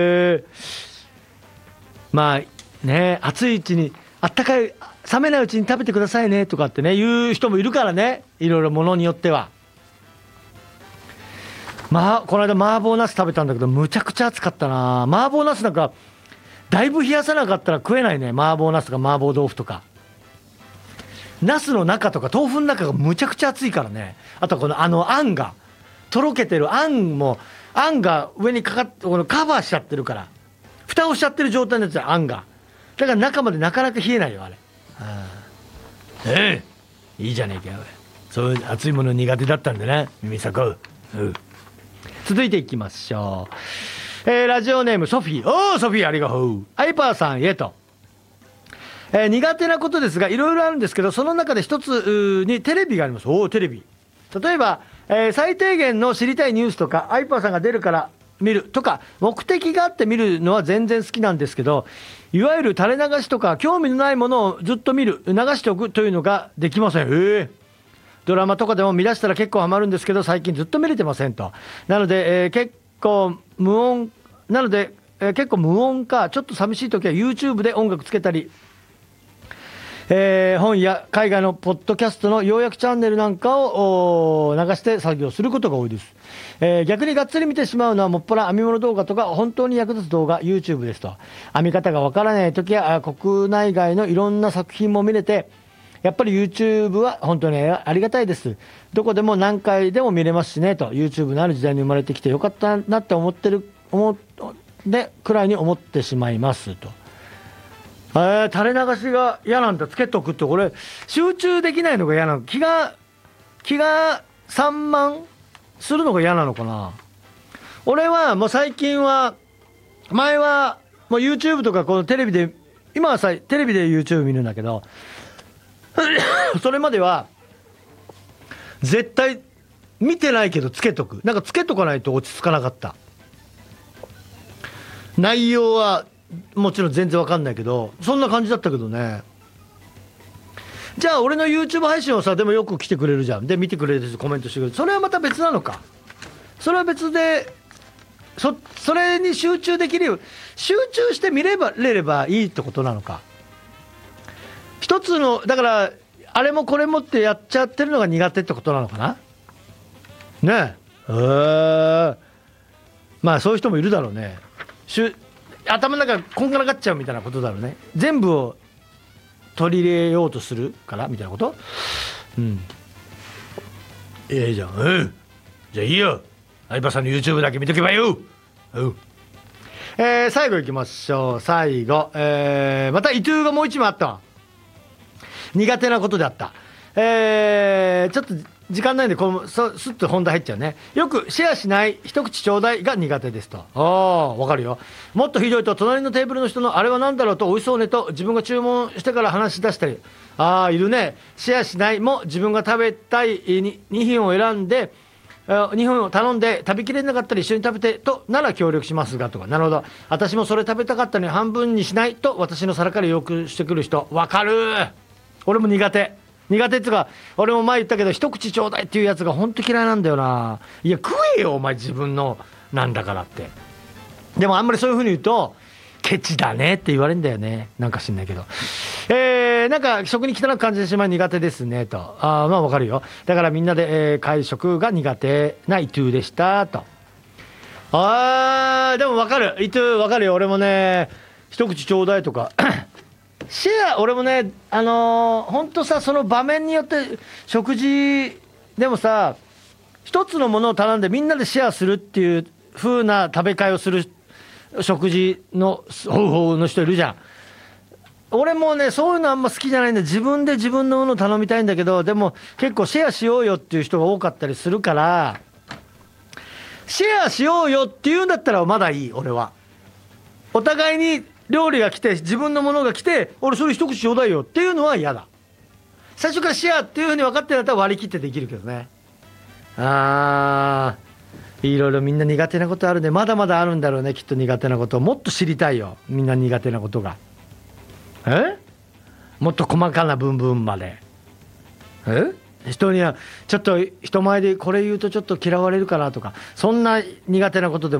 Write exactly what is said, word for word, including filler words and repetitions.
えー、まあね、暑いうちにあったかい冷めないうちに食べてくださいねとかってね言う人もいるからね、いろいろものによっては。まあこの間麻婆ナス食べたんだけどむちゃくちゃ暑かったな。麻婆ナスなんかだいぶ冷やさなかったら食えないね。麻婆ナスとか麻婆豆腐とかナスの中とか豆腐の中がむちゃくちゃ熱いからね。あとこのあのあんがとろけてるあんもあんが上にかかってこのカバーしちゃってるから蓋をしちゃってる状態になっちゃうあんが。だから中までなかなか冷えないよあれ。あええいいじゃねえかよ。そういう熱いもの苦手だったんでね耳さこう、うん、続いていきましょう。えー、ラジオネームソフィー。おーソフィーありがとう。アイパーさんへと、えー、苦手なことですがいろいろあるんですけどその中で一つにテレビがあります。おーテレビ。例えば、えー、最低限の知りたいニュースとかアイパーさんが出るから見るとか目的があって見るのは全然好きなんですけど、いわゆる垂れ流しとか興味のないものをずっと見る流しておくというのができません。えー、ドラマとかでも見出したら結構ハマるんですけど最近ずっと見れてませんと。なので、えー、結構無音なので、えー、結構無音かちょっと寂しい時は YouTube で音楽つけたり、えー、本や海外のポッドキャストの要約チャンネルなんかを流して作業することが多いです。えー、逆にがっつり見てしまうのはもっぱら編み物動画とか本当に役立つ動画 YouTube ですと。編み方がわからない時や国内外のいろんな作品も見れてやっぱり YouTube は本当にありがたいです。どこでも何回でも見れますしねと。 YouTube のある時代に生まれてきてよかったなって思ってる思でくらいに思ってしまいますと。えー、垂れ流しが嫌なんだ。つけとくってこれ集中できないのが嫌なの。気が気が散漫するのが嫌なのかな。俺はもう最近は前はもう YouTube とかこのテレビで今はさテレビで YouTube 見るんだけどそれまでは絶対見てないけどつけとく。なんかつけとかないと落ち着かなかった。内容はもちろん全然わかんないけどそんな感じだったけどね。じゃあ俺の YouTube 配信をさでもよく来てくれるじゃん。で見てくれるコメントしてくれる。それはまた別なのか。それは別で そ, それに集中できるよ。集中して見ればれればいいってことなのか。一つのだからあれもこれもってやっちゃってるのが苦手ってことなのかなねえ。えー、まあそういう人もいるだろうね。しゅ頭の中がこんがらがっちゃうみたいなことだろうね。全部を取り入れようとするからみたいなこと。うんいいじゃん、うん、じゃあいいよ相葉さんの YouTube だけ見とけばよ、うん。えー、最後いきましょう。最後、えー、また伊藤がもう一枚あったわ。苦手なことであった。えー、ちょっと時間ないんでこのスッと本題入っちゃうね。よくシェアしない一口ちょうだいが苦手ですと。ああわかるよ。もっとひどいと隣のテーブルの人のあれは何だろうと美味しそうねと自分が注文してから話し出したり。ああいるね。シェアしないも自分が食べたいにに品を選んでにほんを頼んで食べきれなかったり一緒に食べてとなら協力しますがとか。なるほど。私もそれ食べたかったのに半分にしないと私の皿から要求してくる人わかる。俺も苦手苦手っていうか俺も前言ったけど一口ちょうだいっていうやつが本当嫌いなんだよな。いや食えよお前自分のなんだからって。でもあんまりそういう風に言うとケチだねって言われるんだよね。なんか知んないけどえー、なんか食に汚く感じてしまい苦手ですねと。あまあわかるよ。だからみんなで、えー、会食が苦手な伊藤でしたと。あーでもわかる伊藤わかるよ。俺もね一口ちょうだいとかシェア俺もねあのー、ほんとさその場面によって食事でもさ一つのものを頼んでみんなでシェアするっていう風な食べ会をする食事の方法の人いるじゃん。俺もねそういうのあんま好きじゃないんで自分で自分のものを頼みたいんだけどでも結構シェアしようよっていう人が多かったりするからシェアしようよっていうんだったらまだいい。俺はお互いに料理が来て自分のものが来て俺それ一口ちょうだいよっていうのは嫌だ。最初からシェアっていう風に分かってるんだったら割り切ってできるけどね。あーいろいろみんな苦手なことあるね。まだまだあるんだろうねきっと。苦手なことをもっと知りたいよみんな苦手なことが。えもっと細かな部分まで。え人にはちょっと人前でこれ言うとちょっと嫌われるかなとかそんな苦手なことでも